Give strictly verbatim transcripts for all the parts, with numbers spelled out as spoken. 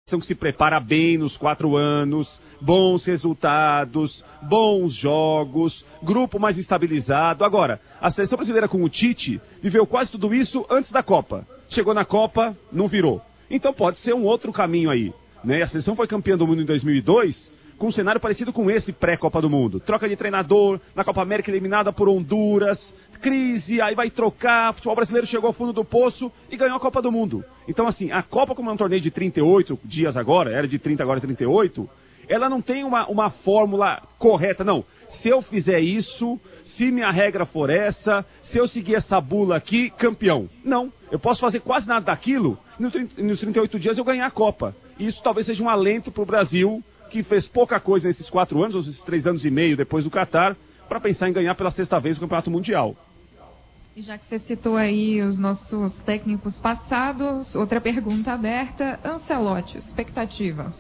que se prepara bem nos quatro anos, bons resultados, bons jogos, grupo mais estabilizado. Agora, a seleção brasileira com o Tite viveu quase tudo isso antes da Copa. Chegou na Copa, não virou. Então pode ser um outro caminho aí, né? A seleção foi campeã do mundo em dois mil e dois, com um cenário parecido com esse pré-Copa do Mundo. Troca de treinador, na Copa América eliminada por Honduras, crise, aí vai trocar, o futebol brasileiro chegou ao fundo do poço e ganhou a Copa do Mundo. Então assim, a Copa, como é um torneio de trinta e oito dias agora, era de trinta, agora trinta e oito, ela não tem uma, uma fórmula correta, não. Se eu fizer isso, se minha regra for essa, se eu seguir essa bula aqui, campeão. Não, eu posso fazer quase nada daquilo, no, nos trinta e oito dias eu ganhar a Copa. E isso talvez seja um alento para o Brasil, que fez pouca coisa nesses quatro anos, ou esses três anos e meio depois do Catar, para pensar em ganhar pela sexta vez o Campeonato Mundial. E já que você citou aí os nossos técnicos passados, outra pergunta aberta, Ancelotti, expectativas?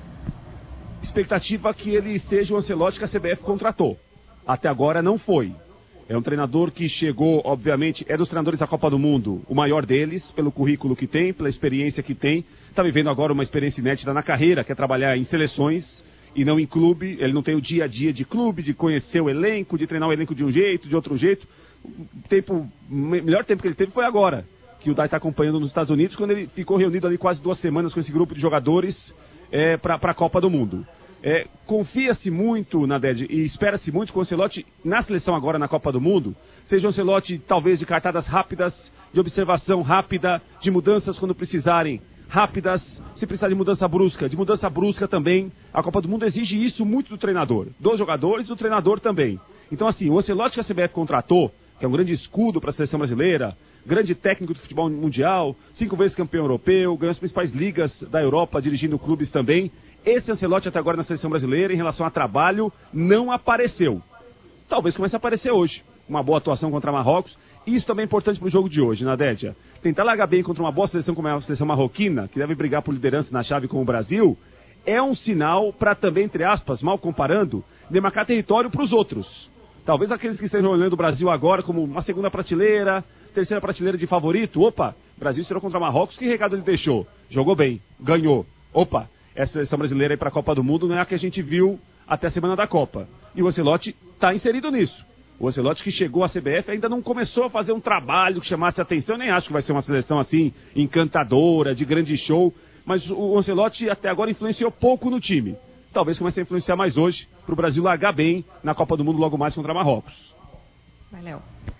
Expectativa que ele seja o Ancelotti que a C B F contratou. Até agora não foi. É um treinador que chegou, obviamente, é dos treinadores da Copa do Mundo, o maior deles, pelo currículo que tem, pela experiência que tem. Está vivendo agora uma experiência inédita na carreira, que é trabalhar em seleções e não em clube. Ele não tem o dia a dia de clube, de conhecer o elenco, de treinar o elenco de um jeito, de outro jeito. O tempo, o melhor tempo que ele teve foi agora, que o Dai está acompanhando nos Estados Unidos, quando ele ficou reunido ali quase duas semanas com esse grupo de jogadores é, para a Copa do Mundo. É, confia-se muito, Naded, e espera-se muito que o Ancelotti, na seleção agora na Copa do Mundo, seja um Ancelotti talvez de cartadas rápidas, de observação rápida, de mudanças quando precisarem rápidas, se precisar de mudança brusca, de mudança brusca também. A Copa do Mundo exige isso muito do treinador, dos jogadores e do treinador também. Então assim, o Ancelotti que a C B F contratou, que é um grande escudo para a seleção brasileira, grande técnico do futebol mundial, cinco vezes campeão europeu, ganhou as principais ligas da Europa, dirigindo clubes também. Esse Ancelotti até agora na seleção brasileira, em relação a trabalho, não apareceu. Talvez comece a aparecer hoje. Uma boa atuação contra Marrocos. Isso também é importante para o jogo de hoje, Nadédia. Tentar largar bem contra uma boa seleção como é a seleção marroquina, que deve brigar por liderança na chave com o Brasil, é um sinal para também, entre aspas, mal comparando, demarcar território para os outros. Talvez aqueles que estejam olhando o Brasil agora como uma segunda prateleira, terceira prateleira de favorito. Opa, Brasil estreou contra Marrocos, que recado ele deixou? Jogou bem, ganhou. Opa, essa seleção brasileira aí para a Copa do Mundo não é a que a gente viu até a semana da Copa. E o Ancelotti está inserido nisso. O Ancelotti que chegou à C B F ainda não começou a fazer um trabalho que chamasse a atenção. Eu nem acho que vai ser uma seleção assim, encantadora, de grande show. Mas o Ancelotti até agora influenciou pouco no time. Talvez comece a influenciar mais hoje para o Brasil largar bem na Copa do Mundo logo mais contra Marrocos. Valeu.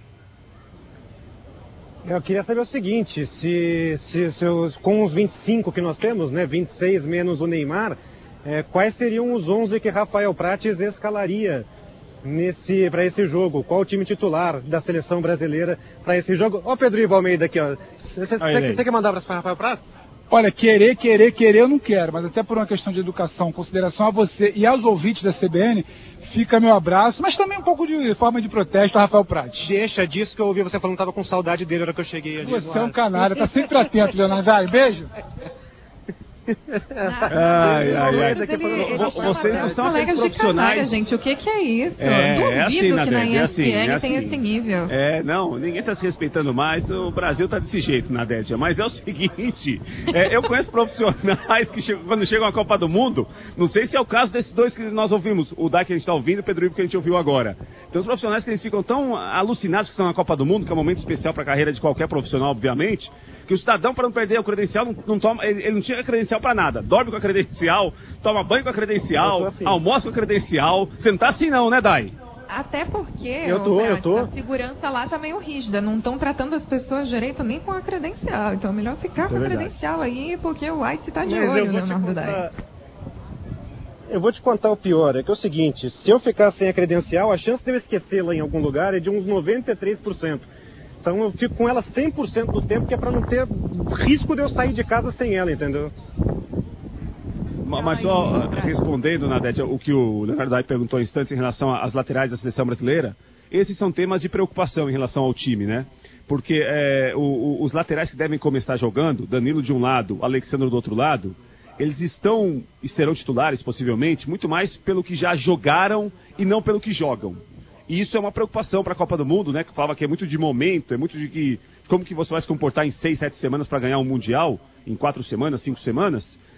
Eu queria saber o seguinte, se, se, se os, com os vinte e cinco que nós temos, né, vinte e seis menos o Neymar, é, quais seriam os onze que Rafael Prates escalaria nesse, para esse jogo? Qual o time titular da seleção brasileira para esse jogo? Ó, o Pedro Ivo Almeida aqui, ó. Você quer mandar para Rafael Prates? Olha, querer, querer, querer eu não quero, mas até por uma questão de educação, consideração a você e aos ouvintes da C B N, fica meu abraço, mas também um pouco de forma de protesto a Rafael Prates. Deixa disso que eu ouvi você falando, tava com saudade dele na hora que eu cheguei ali. Você é um canalha, tá sempre atento, Leonardo. Vai, beijo. Ai, ai, ai. Vocês não são aqueles profissionais. Canalha, gente, o que, que é isso? É, Duvido é assim, que Nadine, na E S P N é assim, é tem assim. esse nível. É, não, ninguém tá se respeitando mais, o Brasil tá desse jeito, Nadédia. Mas é o seguinte, é, eu conheço profissionais que chegam, quando chegam à Copa do Mundo, não sei se é o caso desses dois que nós ouvimos, o Dai que a gente tá ouvindo e o Pedro Ivo que a gente ouviu agora. Tem os profissionais que eles ficam tão alucinados que estão na Copa do Mundo, que é um momento especial para a carreira de qualquer profissional, obviamente, que o cidadão, para não perder o credencial, não, não toma, ele, ele não tira credencial para nada. Dorme com a credencial, toma banho com a credencial, assim. Almoça com a credencial. Você não tá assim não, né, Dai? Até porque eu tô, eu tô. a segurança lá tá meio rígida. Não estão tratando as pessoas direito nem com a credencial. Então é melhor ficar Isso com é a credencial aí, porque o ICE tá de Mas olho, Leonardo Dai. Eu vou te contar o pior, é que é o seguinte, se eu ficar sem a credencial, a chance de eu esquecê-la em algum lugar é de uns noventa e três por cento. Então eu fico com ela cem por cento do tempo, que é pra não ter risco de eu sair de casa sem ela, entendeu? Mas só respondendo, Nadete, o que o Leonardo Dai perguntou há instantes em relação às laterais da seleção brasileira, esses são temas de preocupação em relação ao time, né? Porque é, o, o, os laterais que devem começar jogando, Danilo de um lado, Alexandre do outro lado, eles estão, serão titulares possivelmente, muito mais pelo que já jogaram e não pelo que jogam. E isso é uma preocupação para a Copa do Mundo, né? Que falava que é muito de momento, é muito de que como que você vai se comportar em seis, sete semanas para ganhar um Mundial, em quatro semanas, cinco semanas.